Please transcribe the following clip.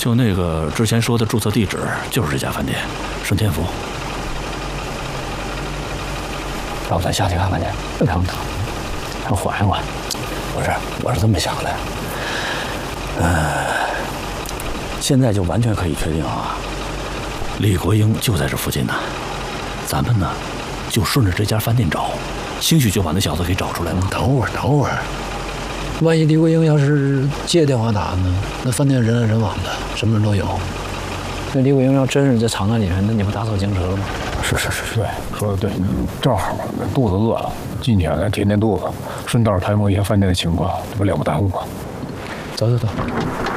就那个之前说的注册地址，就是这家饭店，顺天福。 要不咱下去看看去？不能等，让缓一缓。 不是，我是这么想的。现在就完全可以确定啊，李国英就在这附近呢。咱们呢，就顺着这家饭店找，兴许就把那小子给找出来了。 等会儿，万一李国英要是接电话打呢？那饭店人来人往的，什么人都有。 那李国英要真是在场子里面，那你不打草惊蛇了吗？ 是， 对，说的对，正好肚子饿了，今天呢填填肚子，顺道探摸一下饭店的情况，这不了不耽误吗？ 走。